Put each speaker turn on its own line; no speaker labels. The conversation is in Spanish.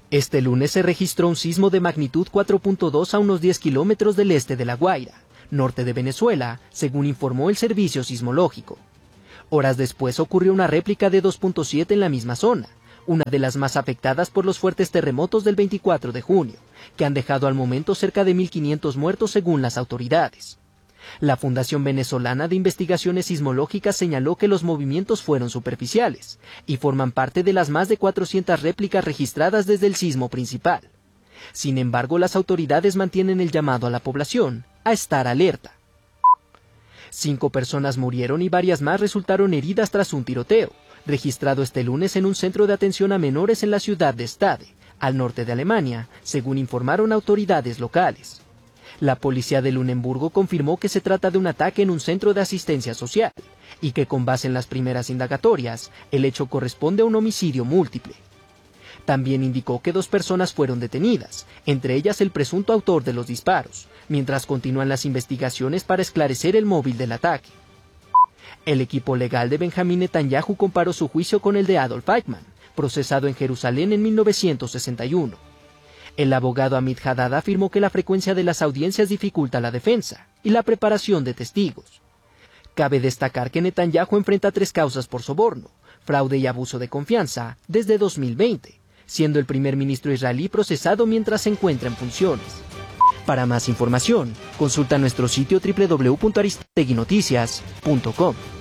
Este lunes se registró un sismo de magnitud 4.2 a unos 10 kilómetros del este de La Guaira, norte de Venezuela, según informó el Servicio Sismológico. Horas después ocurrió una réplica de 2.7 en la misma zona, una de las más afectadas por los fuertes terremotos del 24 de junio, que han dejado al momento cerca de 1.500 muertos según las autoridades. La Fundación Venezolana de Investigaciones Sismológicas señaló que los movimientos fueron superficiales y forman parte de las más de 400 réplicas registradas desde el sismo principal. Sin embargo, las autoridades mantienen el llamado a la población a estar alerta. 5 personas murieron y varias más resultaron heridas tras un tiroteo, registrado este lunes en un centro de atención a menores en la ciudad de Stade, al norte de Alemania, según informaron autoridades locales. La policía de Lunemburgo confirmó que se trata de un ataque en un centro de asistencia social y que con base en las primeras indagatorias, el hecho corresponde a un homicidio múltiple. También indicó que 2 personas fueron detenidas, entre ellas el presunto autor de los disparos, mientras continúan las investigaciones para esclarecer el móvil del ataque. El equipo legal de Benjamín Netanyahu comparó su juicio con el de Adolf Eichmann, procesado en Jerusalén en 1961. El abogado Amit Haddad afirmó que la frecuencia de las audiencias dificulta la defensa y la preparación de testigos. Cabe destacar que Netanyahu enfrenta 3 causas por soborno, fraude y abuso de confianza desde 2020, siendo el primer ministro israelí procesado mientras se encuentra en funciones. Para más información, consulta nuestro sitio www.aristeguinoticias.com.